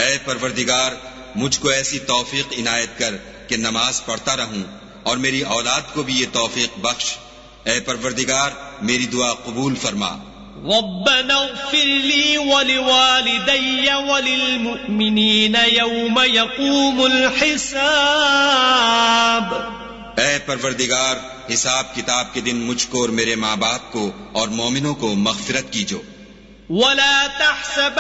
ऐ परवरदिगार, मुझको ऐसी तौफीक इनायत कर कि नमाज पढ़ता रहूं और मेरी औलाद को भी ये तौफीक बख्श। ऐ परवरदिगार, मेरी दुआ कबूल फरमा। रब्बना इग़फिर ली व लिवालिदैय व लिलमुअ्मिनीन यौम यक़ूमुल हिसाब। ऐ परवरदिगार, हिसाब किताब के दिन मुझको और मेरे माँ बाप को और मोमिनों को मग़फ़िरत कीजो। वला तहसब